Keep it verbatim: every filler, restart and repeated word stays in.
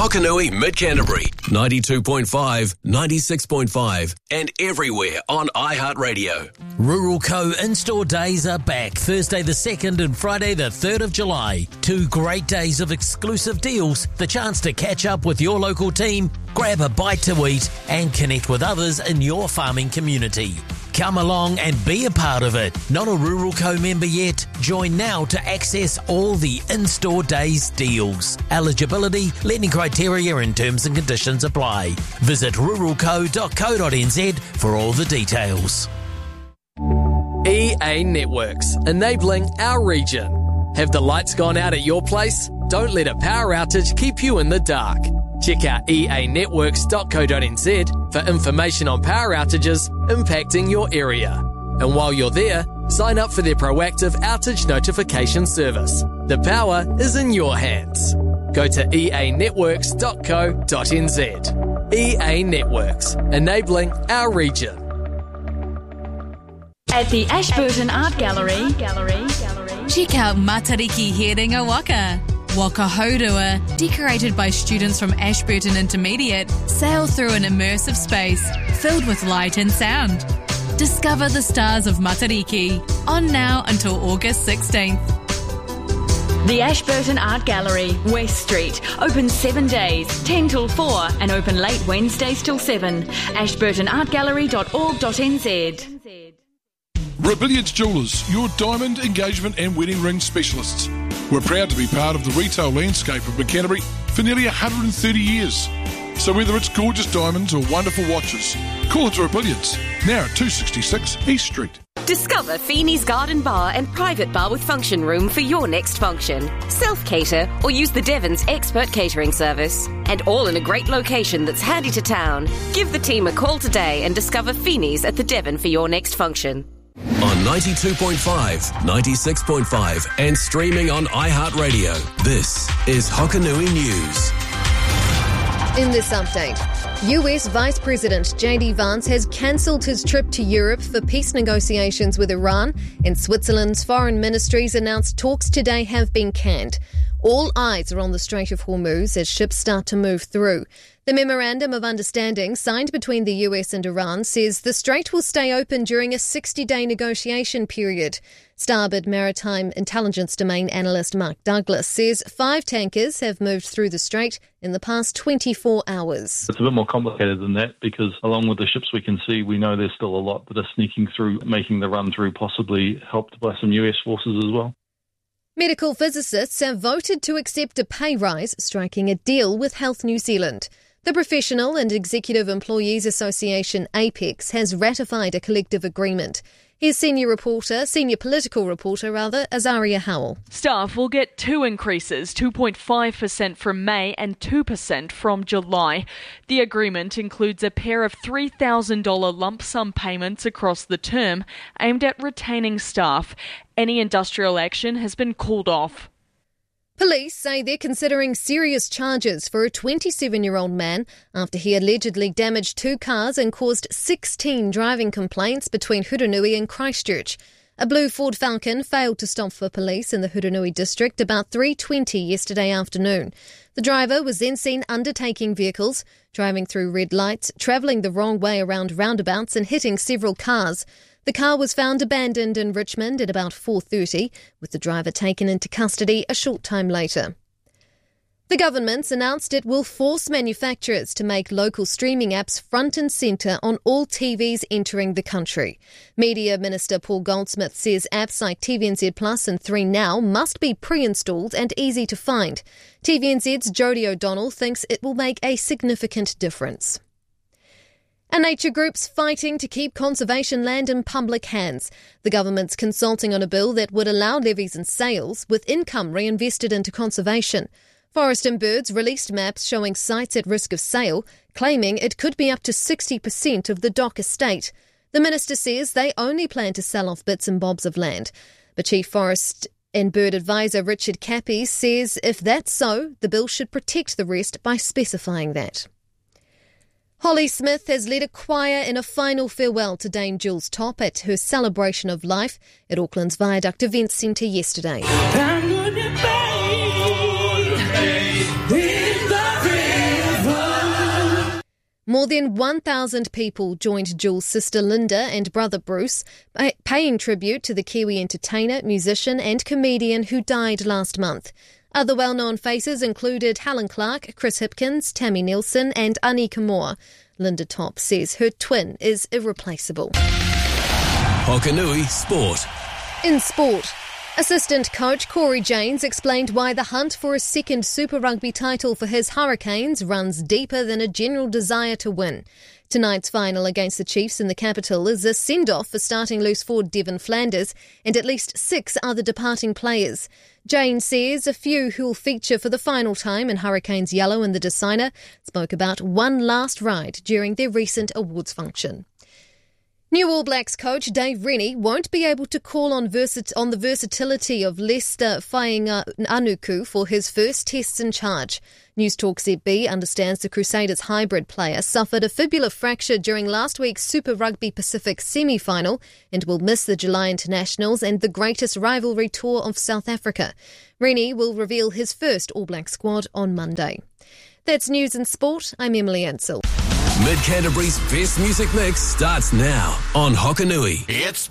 Hokanui, Mid-Canterbury, ninety-two point five, ninety-six point five, and everywhere on iHeartRadio. Rural Co in-store days are back Thursday the second and Friday the third of July. Two great days of exclusive deals, the chance to catch up with your local team, grab a bite to eat, and connect with others in your farming community. Come along and be a part of it. Not a Rural Co member yet? Join now to access all the in-store days deals. Eligibility, lending criteria and terms and conditions apply. Visit rural co dot co dot n z for all the details. E A Networks, enabling our region. Have the lights gone out at your place? Don't let a power outage keep you in the dark. Check out e a networks dot co dot n z for information on power outages impacting your area. And while you're there, sign up for their proactive outage notification service. The power is in your hands. Go to e a networks dot co dot n z. E A Networks, enabling our region. At the Ashburton Art Gallery, gallery, gallery. Check out Matariki Herenga Waka. Waka Haurua, decorated by students from Ashburton Intermediate, sail through an immersive space filled with light and sound. Discover the stars of Matariki, on now until August sixteenth. The Ashburton Art Gallery, West Street, open seven days, ten till four, and open late Wednesdays till seven. ashburton art gallery dot org dot n z. Rebellions Jewellers, your diamond, engagement and wedding ring specialists. We're proud to be part of the retail landscape of Mid-Canterbury for nearly one hundred thirty years. So whether it's gorgeous diamonds or wonderful watches, call us Rebellions, now at two sixty-six East Street. Discover Feeney's Garden Bar and private bar with function room for your next function. Self-cater or use the Devon's expert catering service. And all in a great location that's handy to town. Give the team a call today and discover Feeney's at the Devon for your next function. On ninety-two point five, ninety-six point five, and streaming on iHeartRadio. This is Hokanui News. In this update, U S Vice President J D Vance has cancelled his trip to Europe for peace negotiations with Iran, and Switzerland's foreign ministries announced talks today have been canned. All eyes are on the Strait of Hormuz as ships start to move through. The Memorandum of Understanding signed between the U S and Iran says the strait will stay open during a sixty-day negotiation period. Starboard Maritime Intelligence Domain analyst Mark Douglas says five tankers have moved through the strait in the past twenty-four hours. It's a bit more complicated than that because along with the ships we can see, we know there's still a lot that are sneaking through, making the run through, possibly helped by some U S forces as well. Medical physicists have voted to accept a pay rise, striking a deal with Health New Zealand. The Professional and Executive Employees Association, APEX, has ratified a collective agreement. Here's senior reporter, senior political reporter rather, Azaria Howell. Staff will get two increases, two point five percent from May and two percent from July. The agreement includes a pair of three thousand dollars lump sum payments across the term aimed at retaining staff. Any industrial action has been called off. Police say they're considering serious charges for a twenty-seven-year-old man after he allegedly damaged two cars and caused sixteen driving complaints between Hurunui and Christchurch. A blue Ford Falcon failed to stop for police in the Hurunui district about three twenty yesterday afternoon. The driver was then seen undertaking vehicles, driving through red lights, travelling the wrong way around roundabouts and hitting several cars. The car was found abandoned in Richmond at about four thirty, with the driver taken into custody a short time later. The government's announced it will force manufacturers to make local streaming apps front and centre on all T Vs entering the country. Media Minister Paul Goldsmith says apps like T V N Z Plus and three Now must be pre-installed and easy to find. T V N Z's Jodie O'Donnell thinks it will make a significant difference. And nature groups fighting to keep conservation land in public hands. The government's consulting on a bill that would allow levies and sales, with income reinvested into conservation. Forest and Birds released maps showing sites at risk of sale, claiming it could be up to sixty percent of the dock estate. The minister says they only plan to sell off bits and bobs of land. But Chief Forest and Bird Advisor Richard Cappy says if that's so, the bill should protect the rest by specifying that. Holly Smith has led a choir in a final farewell to Dame Jules Top at her celebration of life at Auckland's Viaduct Events Centre yesterday. I'm gonna bathe in the rain. More than one thousand people joined Jules' sister Linda and brother Bruce, pay- paying tribute to the Kiwi entertainer, musician and comedian who died last month. Other well-known faces included Helen Clark, Chris Hipkins, Tammy Nielsen and Anika Moore. Linda Topp says her twin is irreplaceable. Hokanui Sport. In sport, assistant coach Corey Janes explained why the hunt for a second Super Rugby title for his Hurricanes runs deeper than a general desire to win. Tonight's final against the Chiefs in the capital is a send-off for starting loose forward Devon Flanders and at least six other departing players. Janes says a few who will feature for the final time in Hurricanes yellow and the designer spoke about one last ride during their recent awards function. New All Blacks coach Dave Rennie won't be able to call on, versit- on the versatility of Lester Fainga'anuku for his first tests in charge. News Talk Z B understands the Crusaders hybrid player suffered a fibular fracture during last week's Super Rugby Pacific semi-final and will miss the July Internationals and the greatest rivalry tour of South Africa. Rennie will reveal his first All Black squad on Monday. That's news and sport. I'm Emily Ansell. Mid Canterbury's best music mix starts now on Hokanui. It's